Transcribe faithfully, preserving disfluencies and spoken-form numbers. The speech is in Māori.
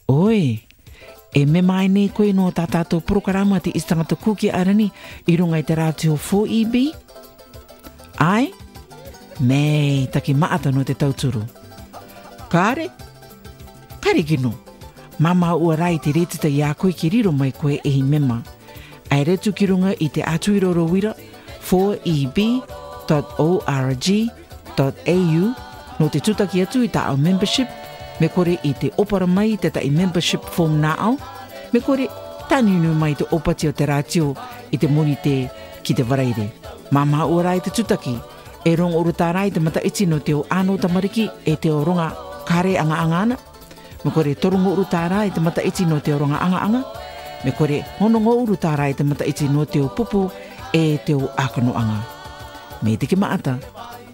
Oi, e me mai nei koe no tā tātou programa te istangata kuki arani i runga i te rātio four E B? Ai? Nei, taki maata no te tauturu. Kāre? Kare kino. Mama ua rai te retita i a koe ki riro mai koe e hi mema. Ai retu ki runga i te atuiroro wira four E B dot org dot A U no te tutaki atu i ta au membership me kore i te opara mai te tai membership form na au me kore taninu mai te opati o te rātio i te moni te ki te waraire. Mama ua rai te tutaki e rongo uru tā rai te mata iti no te o ano tamariki e te o ronga kare anga anga ana. Me kore torongo uru tā rai te mata iti no te o ronga anga anga. Me kore honongo uru tā rai te mata iti no te o pupu e te o akano anga. Me te ki maata,